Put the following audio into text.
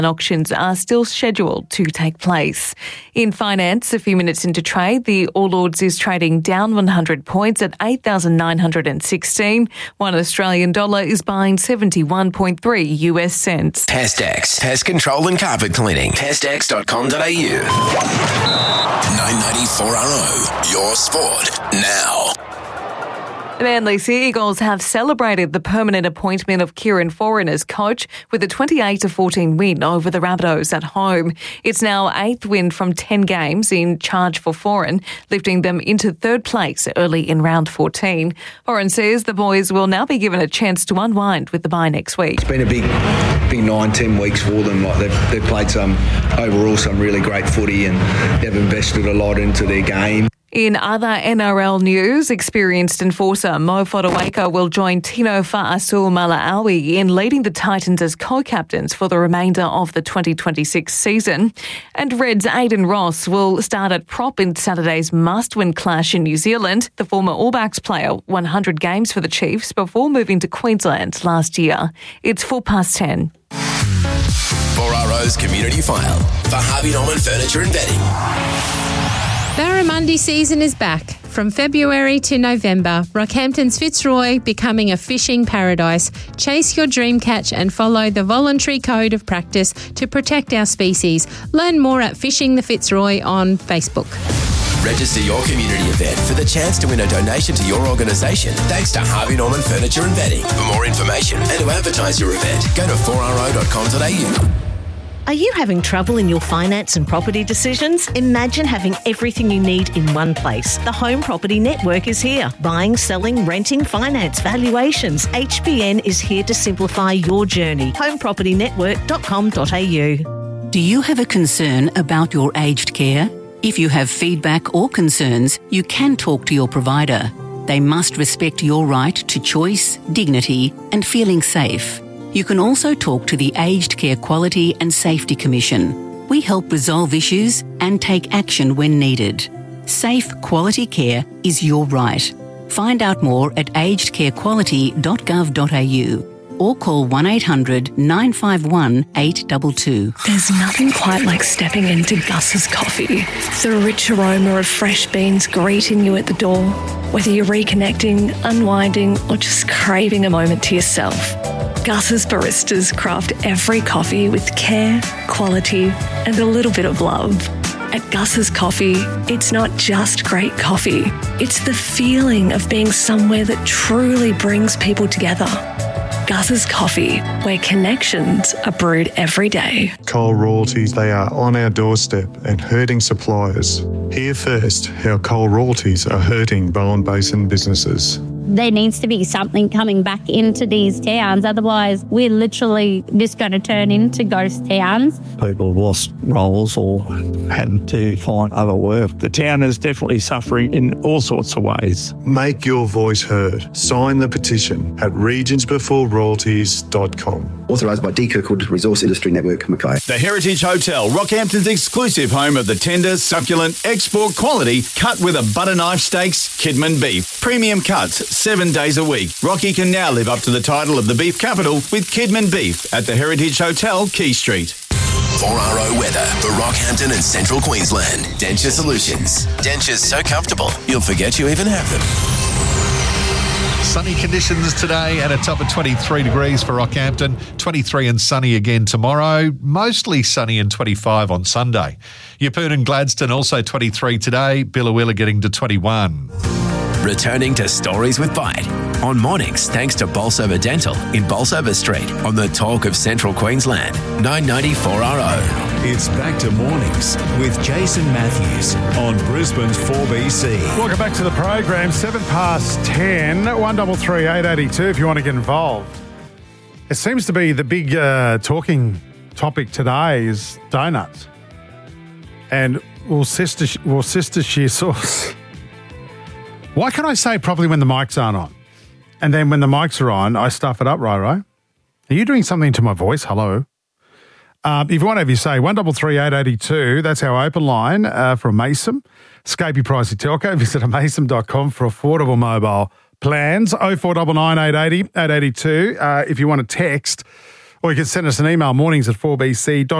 auctions are still scheduled to take place. In finance, a few minutes into trade, the All Ords is trading down 100 points at 8,916. $1 Australian dollar is buying 71.3 US cents. Pestex, pest control and carpet cleaning. Pestex.com.au. 994RO, your sport now. The Manly Sea Eagles have celebrated the permanent appointment of Kieran Foran as coach with a 28-14 win over the Rabbitohs at home. It's now 8th win from 10 games in charge for Foran, lifting them into third place early in round 14. Foran says the boys will now be given a chance to unwind with the bye next week. It's been a big 9-10 weeks for them. They've played some really great footy and they've invested a lot into their game. In other NRL news, experienced enforcer Mo Fotuaika will join Tino Fa'asul-Mala'awi in leading the Titans as co-captains for the remainder of the 2026 season. And Reds' Aidan Ross will start at prop in Saturday's must-win clash in New Zealand. The former All Blacks player won 100 games for the Chiefs before moving to Queensland last year. It's 10:04. 4RO's Community File for Harvey Norman Furniture and Bedding. Barramundi season is back. From February to November, Rockhampton's Fitzroy becoming a fishing paradise. Chase your dream catch and follow the voluntary code of practice to protect our species. Learn more at Fishing the Fitzroy on Facebook. Register your community event for the chance to win a donation to your organisation thanks to Harvey Norman Furniture and Bedding. For more information and to advertise your event, go to 4ro.com.au. Are you having trouble in your finance and property decisions? Imagine having everything you need in one place. The Home Property Network is here. Buying, selling, renting, finance, valuations. HPN is here to simplify your journey. homepropertynetwork.com.au. Do you have a concern about your aged care? If you have feedback or concerns, you can talk to your provider. They must respect your right to choice, dignity, and feeling safe. You can also talk to the Aged Care Quality and Safety Commission. We help resolve issues and take action when needed. Safe, quality care is your right. Find out more at agedcarequality.gov.au or call 1800 951 822. There's nothing quite like stepping into Gus's Coffee. The rich aroma of fresh beans greeting you at the door. Whether you're reconnecting, unwinding, or just craving a moment to yourself, Gus's baristas craft every coffee with care, quality, and a little bit of love. At Gus's Coffee, it's not just great coffee. It's the feeling of being somewhere that truly brings people together. Gus's Coffee, where connections are brewed every day. Coal royalties, they are on our doorstep and hurting suppliers. Hear first how coal royalties are hurting Bowen Basin businesses. There needs to be something coming back into these towns. Otherwise, we're literally just going to turn into ghost towns. People have lost roles or had to find other work. The town is definitely suffering in all sorts of ways. Make your voice heard. Sign the petition at regionsbeforeroyalties.com. Authorised by D. Kirkwood Resource Industry Network, Mackay. The Heritage Hotel, Rockhampton's exclusive home of the tender, succulent, export quality, cut with a butter knife steaks, Kidman beef. Premium cuts, 7 days a week. Rocky can now live up to the title of the beef capital with Kidman beef at the Heritage Hotel, Quay Street. 4RO weather for Rockhampton and Central Queensland. Denture Solutions. Dentures so comfortable, you'll forget you even have them. Sunny conditions today and a top of 23 degrees for Rockhampton. 23 and sunny again tomorrow. Mostly sunny and 25 on Sunday. Yeppoon and Gladstone also 23 today. Billawilla getting to 21. Returning to Stories with Bite on mornings thanks to Bolsover Dental in Bolsover Street on the talk of Central Queensland. 994RO. It's back to mornings with Jason Matthews on Brisbane's 4BC. Welcome back to the program. 10:07, 133 882 if you want to get involved. It seems to be the big talking topic today is donuts. And will sister share sauce? Why can't I say properly when the mics aren't on? And then when the mics are on, I stuff it up, right? Are you doing something to my voice? Hello? If you want to have your say, 133 882, that's our open line for Mason. Escape your pricey telco. Visit amason.com for affordable mobile plans. 0499 880 882. If you want to text Or you can send us an email, mornings@4bc.com.